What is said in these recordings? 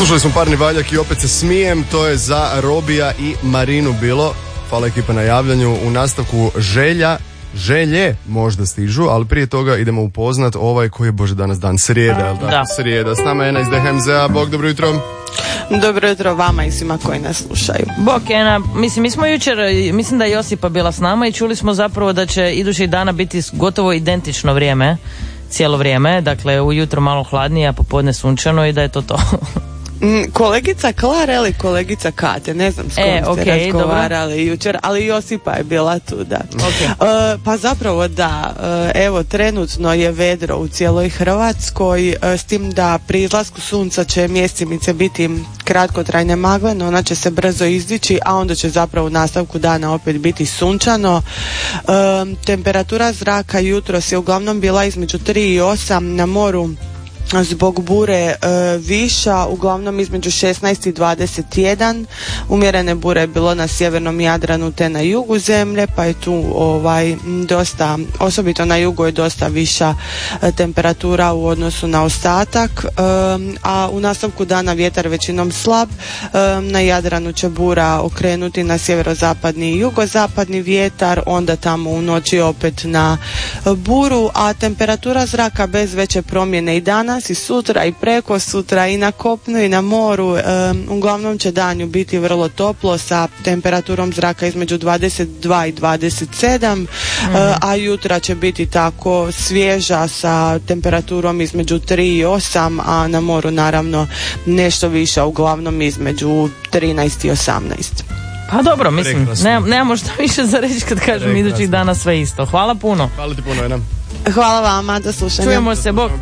Slušali smo Parni valjak i Opet se smijem, to je za Robija i Marinu bilo. Hvala ekipa na javljanju. U nastavku želje možda stižu, ali prije toga idemo upoznat ovaj koji je Bože danas dan srijeda, jel da? Srijeda. S nama je Ena iz DHMZ-a. Bog, dobro jutro. Dobro jutro vama i svima koji nas slušaju. Bok Ena, mi smo jučer, mislim da je Josipa bila s nama i čuli smo zapravo da će idućih dana biti gotovo identično vrijeme, cijelo vrijeme, dakle ujutro malo hladnije, a popodne sunčano i da je to. Kolegica Klara ili kolegica Kate, ne znam s kojom ste razgovarali jučer, ali Josipa je bila tu, da. Pa zapravo da, evo trenutno je vedro u cijeloj Hrvatskoj, s tim da pri izlasku sunca će mjesimice biti kratkotrajne magle, no ona će se brzo izdići, a onda će zapravo u nastavku dana opet biti sunčano. Temperatura zraka jutros je uglavnom bila između 3 i 8, na moru zbog bure viša, uglavnom između 16 i 21. Umjerene bure je bilo na sjevernom Jadranu te na jugu zemlje, pa je tu dosta, osobito na jugu je dosta viša temperatura u odnosu na ostatak, a u nastavku dana vjetar većinom slab, na Jadranu će bura okrenuti na sjeverozapadni i jugozapadni vjetar, onda tamo u noći opet na buru, a temperatura zraka bez veće promjene i danas i sutra i preko sutra i na kopnu i na moru, uglavnom će danju biti vrlo toplo sa temperaturom zraka između 22 i 27, a jutra će biti tako svježa sa temperaturom između 3 i 8, a na moru naravno nešto više, uglavnom između 13 i 18. Pa dobro, mislim, nemamo što više za reći kad kažem idućih dana sve isto. Hvala puno. Hvala ti puno, Ena. Hvala vama, do slušanja. Čujemo se, bok.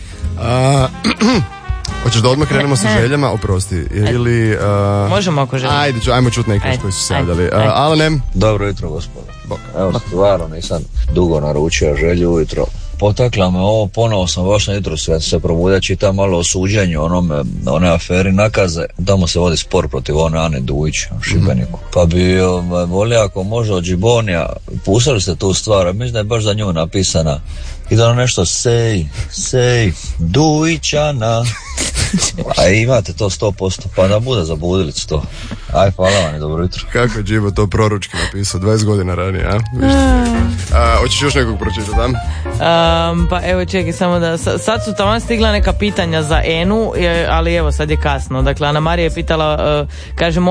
Hoćeš da odmah krenemo sa željama? Oprosti. Ili... Možemo ako želimo. Ajmo čuti neke koji su se javljali. Alenem. Dobro jutro, gospodo. Evo, stvarno nisam dugo naručio želju ujutro. Potakla me ovo, ponovo sam baš na jutro se probudio, čitam malo o suđenju one aferi nakaze. Tamo se vodi spor protiv one Ane Dujić u Šibeniku. Pa bi volio ako može od Džibonija, pustili ste tu stvar, mislim da je baš za nju napisana. I da ono nešto sej, Dujićana. A imate to 100%, pa da bude za budilicu to. Aj, hvala vam i dobro jutro. Kako je Džibo to proročki napisao, 20 godina ranije, a? Hoćeš još nekog pročitati, pa evo čekaj, samo da, sad su tamo stigla neka pitanja za Enu, ali evo sad je kasno. Dakle, Ana Marija je pitala, kaže,